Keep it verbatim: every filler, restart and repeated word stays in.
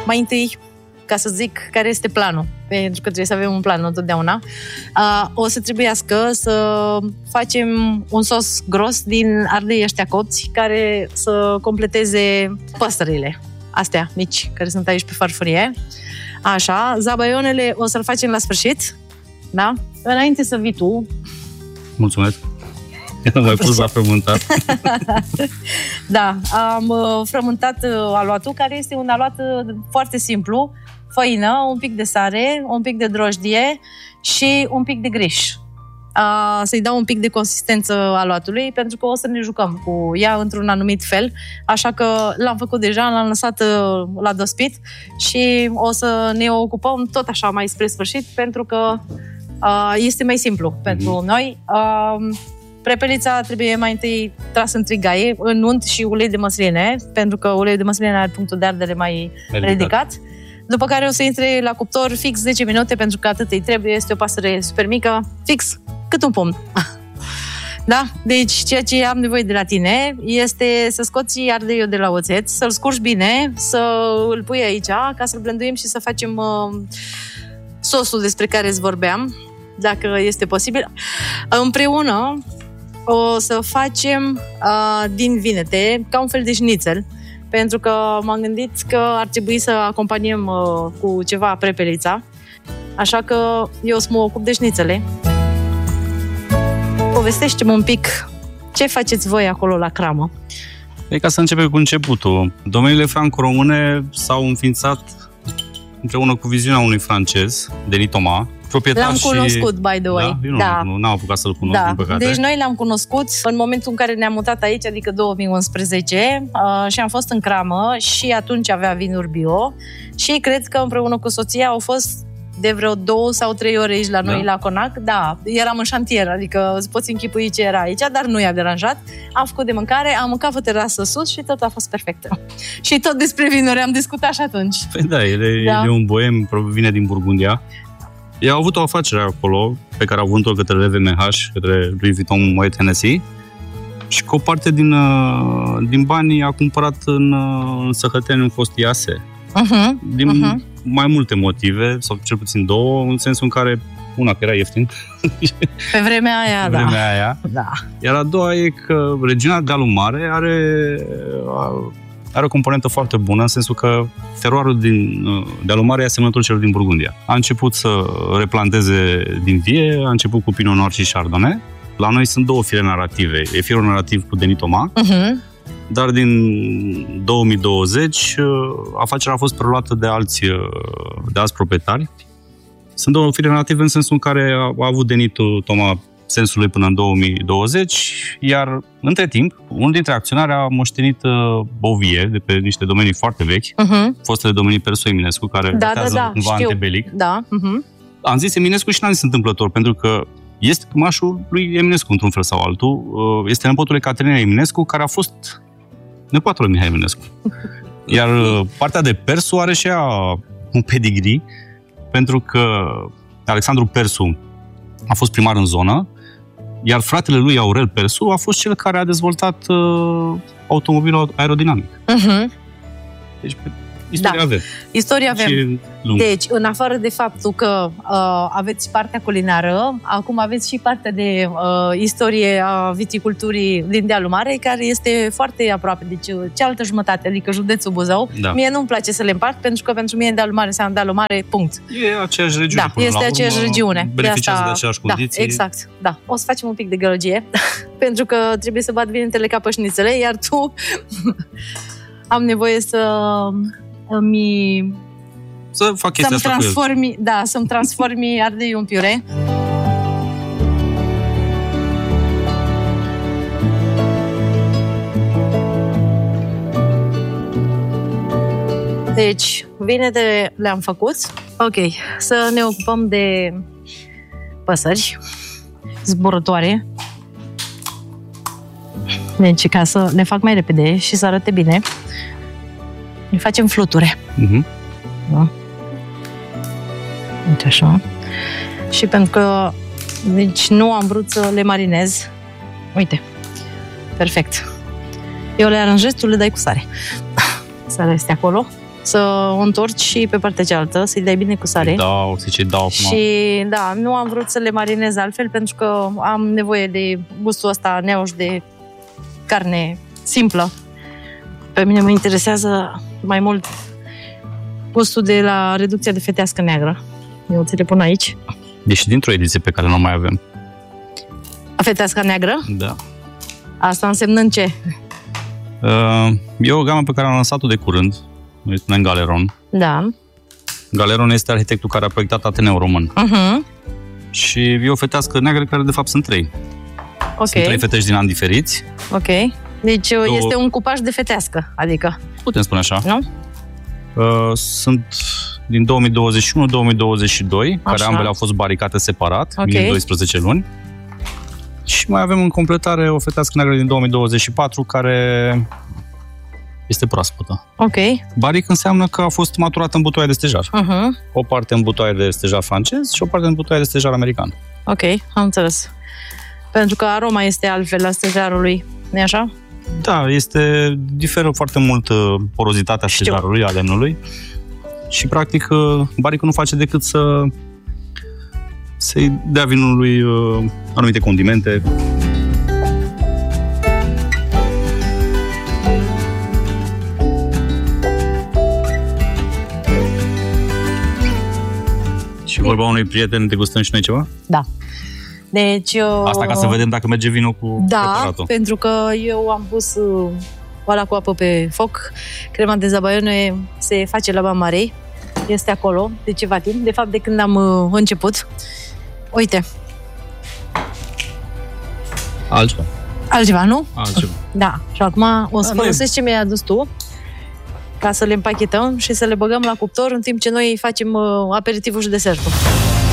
mai întâi, ca să zic care este planul, pentru că trebuie să avem un plan întotdeauna, uh, o să trebuiască să facem un sos gros din ardei ăștia copți care să completeze păsările astea mici, care sunt aici pe farfurie. Așa, zabaionele o să-l facem la sfârșit, da? Înainte să vii tu. Mulțumesc! Nu mai pus la frământat. Da, am uh, frământat uh, aluatul, care este un aluat uh, foarte simplu. Făină, un pic de sare, un pic de drojdie și un pic de griș. Uh, să-i dau un pic de consistență aluatului, pentru că o să ne jucăm cu ea într-un anumit fel. Așa că l-am făcut deja, l-am lăsat uh, la dospit și o să ne ocupăm tot așa mai spre sfârșit, pentru că uh, este mai simplu pentru mm. noi. Uh, Prepelița trebuie mai întâi tras în trigaie, în unt și ulei de măsline, pentru că uleiul de măsline are punctul de ardere mai ridicat. ridicat. După care o să intre la cuptor fix zece minute, pentru că atât îi trebuie. Este o pasăre super mică, fix cât un pumn. Da? Deci ceea ce am nevoie de la tine este să scoți ardeiul de la oțet, să-l scurgi bine, să îl pui aici, ca să-l blenduim și să facem uh, sosul despre care îți vorbeam, dacă este posibil. Împreună o să facem uh, din vinete, ca un fel de șnițel, pentru că m-am gândit că ar trebui să acompaniem uh, cu ceva prepelița. Așa că eu o să mă ocup de șnițele. Povestește-mă un pic ce faceți voi acolo la cramă. E ca să începem cu începutul. Domeniile franco-române s-au înființat împreună cu viziunea unui francez, Denis Thomas, proprietar. L-am cunoscut, și... by the way. Da? Eu nu, da. nu, n-am apucat să-l cunosc, da. din păcate. Deci noi l-am cunoscut în momentul în care ne-am mutat aici, adică două mii unsprezece, uh, și am fost în cramă și atunci avea vinuri bio și cred că împreună cu soția au fost de vreo două sau trei ore aici la noi, da. la Conac. Da, eram în șantier, adică îți poți închipui ce era aici, dar nu i-a deranjat. Am făcut de mâncare, am mâncat pe terasă sus și tot a fost perfect. Și tot despre vinuri am discutat și atunci. Păi da, el e, da. e un boem, vine din Burgundia. Ei au avut o afacere acolo, pe care au vândut-o către L V M H, către Louis Vuitton Moet Hennessy, și cu o parte din, din banii a cumpărat în, în Săhăteni un fost Iase. Uh-huh, din uh-huh. mai multe motive, sau cel puțin două, în sensul în care, una, că era ieftin. Pe vremea aia, Pe vremea da. aia. da. Iar a doua e că regiunea Dealul Mare are, are o componentă foarte bună, în sensul că teroarul din Dealul Mare e asemănător celor din Burgundia. A început să replanteze din vie, a început cu Pinot Noir și Chardonnay. La noi sunt două fire narrative. E firul narrativ cu Denis Thomas, uh-huh. dar din două mii douăzeci afacerea a fost preluată de alți, de alți proprietari. Sunt două fire narrative în sensul în care a avut Denis Thomas sensul lui până în două mii douăzeci, iar între timp, unul dintre acționari a moștenit o vie de pe niște domenii foarte vechi, uh-huh. fostele domenii Persu Eminescu, care da, datează da, da, cumva știu. antebelic. Da. Uh-huh. Am zis Eminescu și n-am zis întâmplător, pentru că este mașul lui Eminescu, într-un fel sau altul. Este nepotul Caterina Eminescu, care a fost nepotul lui Mihai Eminescu. Iar partea de Persu are și ea un pedigree, pentru că Alexandru Persu a fost primar în zonă, iar fratele lui, Aurel Persu, a fost cel care a dezvoltat uh, automobilul aerodinamic. Uh-huh. Deci, istoria da. avem. Istoria avem. Deci, în afară de faptul că uh, aveți partea culinară, acum aveți și partea de uh, istorie a viticulturii din Dealul Mare, care este foarte aproape. Deci, cealaltă jumătate, adică județul Buzău. Da. Mie nu-mi place să le împart, pentru că pentru mine Dealul Mare înseamnă Dealul Mare, punct. E aceeași regiune. Da, este aceeași regiune. Beneficiază de, asta, de aceeași condiții. Da, exact. Da. O să facem un pic de gălăgie, pentru că trebuie să bat vinetele ca pășnițele, iar tu am nevoie să îmi... Să fac chestia să-mi asta transformi, cu el. Da, să-mi transformi ardeiul în piure. Deci, vinete le-am făcut. Ok, să ne ocupăm de păsări zburătoare. Deci, ca să le fac mai repede și să arate bine, le facem fluture. Uh-huh. Da. Uite așa. Și pentru că deci nu am vrut să le marinez. Uite. Perfect. Eu le aranjez, tu le dai cu sare. Sarea este acolo. să o întorci și pe partea cealaltă, să-i dai bine cu sare. Da, o să ce dau acum. Și da, nu am vrut să le marinez altfel, pentru că am nevoie de gustul ăsta neauș de carne simplă. Pe mine mă interesează mai mult gustul de la reducția de fetească neagră. Eu ți le pun aici. Deci dintr-o ediție pe care nu mai avem. Feteasca neagră? Da. Asta însemnând ce? Uh, e o gamă pe care am lansat-o de curând. Noi spunem Galeron. Da. Galeron este arhitectul care a proiectat Ateneul Român. Uh-huh. Și e o fetească neagră care de fapt sunt trei. Ok. Sunt trei fetești din ani diferiți. Ok. Deci Două... este un cupaj de fetească, adică. Putem spune așa. Nu? Uh, sunt din două mii douăzeci și unu două mii douăzeci și doi, așa, care ambele au fost baricate separat, okay. Din doisprezece luni. Și mai avem în completare o fetească neagră din două mii douăzeci și patru, care este proaspătă. Ok. Baric înseamnă că a fost maturată în butoaie de stejar. Uh-huh. O parte în butoaie de stejar francez și o parte în butoaie de stejar american. Ok, am înțeles. Pentru că aroma este altfel la stejarului, nu-i așa? Da, este, diferă foarte mult porozitatea Știu. stejarului, a lemnului. Și practic baricul nu face decât să să-i dea vinului uh, anumite condimente. Și vorba unui prieten, degustăm și noi ceva? Da. Deci... Uh, Asta ca să vedem dacă merge vinul cu da, preparatul. pentru că eu am pus uh, oala cu apă pe foc. Crema de zabaione se face la Bamarei. Este acolo de ceva timp. De fapt, de când am uh, început. Uite. Altceva. Altceva, nu? Altceva. Da. Și acum o să da, folosesc ce mi-ai adus tu ca să le împachetăm și să le băgăm la cuptor în timp ce noi facem uh, aperitivul și desertul.